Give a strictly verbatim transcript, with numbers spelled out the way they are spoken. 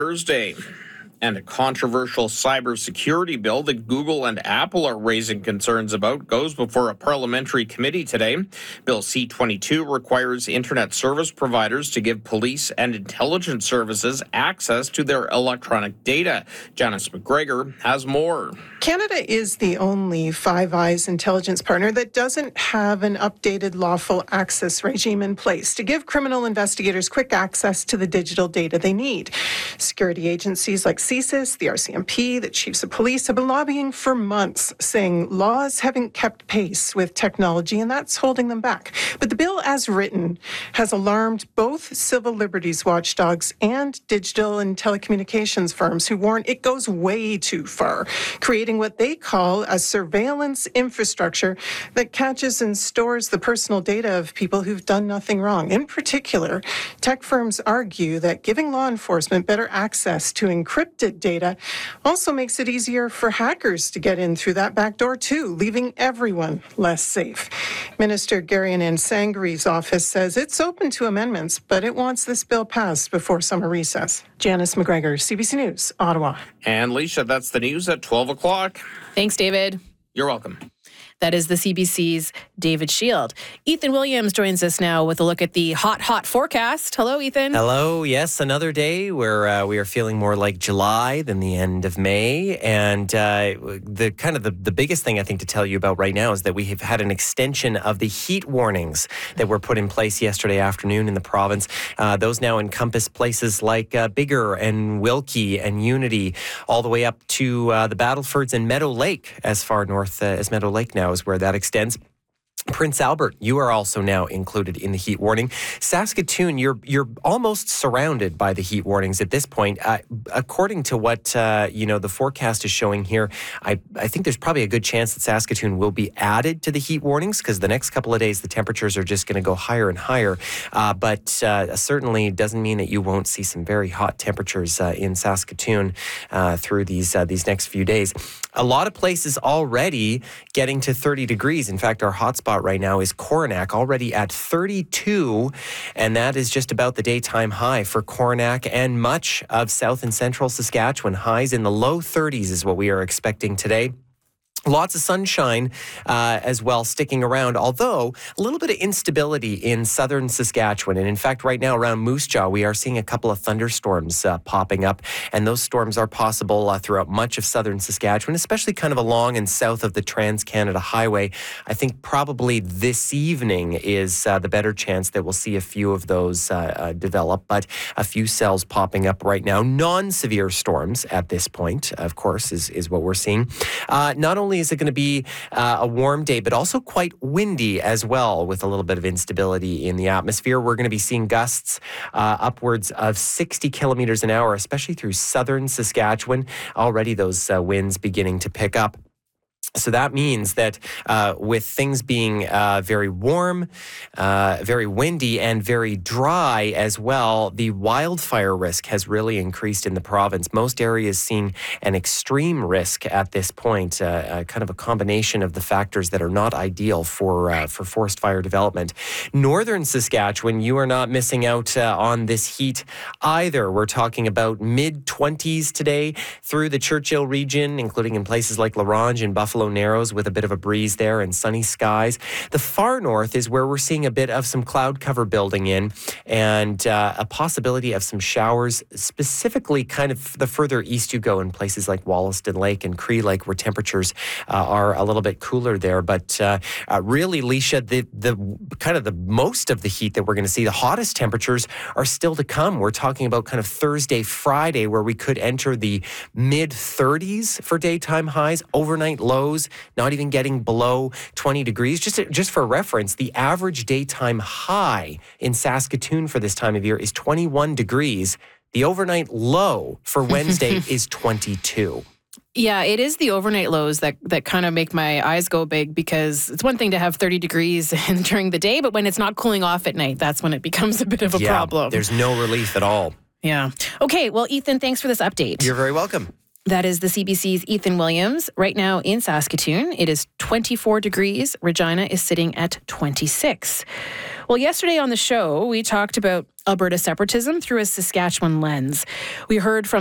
Thursday. And a controversial cybersecurity bill that Google and Apple are raising concerns about goes before a parliamentary committee today. Bill C twenty-two requires internet service providers to give police and intelligence services access to their electronic data. Janice McGregor has more. Canada is the only Five Eyes intelligence partner that doesn't have an updated lawful access regime in place to give criminal investigators quick access to the digital data they need. Security agencies like C S I S, the R C M P, the chiefs of police have been lobbying for months, saying laws haven't kept pace with technology, and that's holding them back. But the bill as written has alarmed both civil liberties watchdogs and digital and telecommunications firms who warn it goes way too far, creating what they call a surveillance infrastructure that catches and stores the personal data of people who've done nothing wrong. In particular, tech firms argue that giving law enforcement better access to encrypted data also makes it easier for hackers to get in through that back door too, leaving everyone less safe. Minister Gary Nansangri's office says it's open to amendments, but it wants this bill passed before summer recess. Janice McGregor, C B C News, Ottawa. And Leisha, that's the news at twelve o'clock. Thanks, David. You're welcome. That is the C B C's David Shield. Ethan Williams joins us now with a look at the hot, hot forecast. Hello, Ethan. Hello. Yes, another day where uh, we are feeling more like July than the end of May. And uh, the kind of the, the biggest thing I think to tell you about right now is that we have had an extension of the heat warnings that were put in place yesterday afternoon in the province. Uh, those now encompass places like uh, Biggar and Wilkie and Unity, all the way up to uh, the Battlefords and Meadow Lake, as far north uh, as Meadow Lake now is where that extends. Prince Albert, you are also now included in the heat warning. Saskatoon, you're you're almost surrounded by the heat warnings at this point. Uh, according to what uh, you know, the forecast is showing here, I, I think there's probably a good chance that Saskatoon will be added to the heat warnings because the next couple of days the temperatures are just going to go higher and higher. Uh, but uh, certainly doesn't mean that you won't see some very hot temperatures uh, in Saskatoon uh, through these uh, these next few days. A lot of places already getting to thirty degrees. In fact, our hotspot right now is Coronach, already at thirty-two, and that is just about the daytime high for Coronach and much of south and central Saskatchewan. Highs in the low thirties is what we are expecting today. Lots of sunshine uh, as well sticking around, although a little bit of instability in southern Saskatchewan. And in fact, right now around Moose Jaw, we are seeing a couple of thunderstorms uh, popping up. And those storms are possible uh, throughout much of southern Saskatchewan, especially kind of along and south of the Trans-Canada Highway. I think probably this evening is uh, the better chance that we'll see a few of those uh, uh, develop. But a few cells popping up right now. Non-severe storms at this point, of course, is, is what we're seeing. Uh, not only is it going to be uh, a warm day, but also quite windy as well, with a little bit of instability in the atmosphere. We're going to be seeing gusts uh, upwards of sixty kilometers an hour, especially through southern Saskatchewan. Already those uh, winds beginning to pick up. So that means that uh, with things being uh, very warm, uh, very windy, and very dry as well, the wildfire risk has really increased in the province. Most areas seeing an extreme risk at this point, uh, uh, kind of a combination of the factors that are not ideal for uh, for forest fire development. Northern Saskatchewan, you are not missing out uh, on this heat either. We're talking about mid twenties today through the Churchill region, including in places like La Ronge and Buffalo Narrows, with a bit of a breeze there and sunny skies. The far north is where we're seeing a bit of some cloud cover building in, and uh, a possibility of some showers, specifically kind of the further east you go in places like Wollaston Lake and Cree Lake, where temperatures uh, are a little bit cooler there. But uh, uh, really, Leisha, the, the kind of the most of the heat that we're going to see, the hottest temperatures are still to come. We're talking about kind of Thursday, Friday, where we could enter the mid thirties for daytime highs, overnight lows not even getting below twenty degrees. Just, just for reference, the average daytime high in Saskatoon for this time of year is twenty-one degrees. The overnight low for Wednesday is twenty-two. Yeah, it is the overnight lows that, that kind of make my eyes go big, because it's one thing to have thirty degrees during the day, but when it's not cooling off at night, that's when it becomes a bit of a yeah, problem. There's no relief at all. Yeah. Okay, well, Ethan, thanks for this update. You're very welcome. That is the C B C's Ethan Williams. Right now in Saskatoon, it is twenty-four degrees. Regina is sitting at twenty-six. Well, yesterday on the show, we talked about Alberta separatism through a Saskatchewan lens. We heard from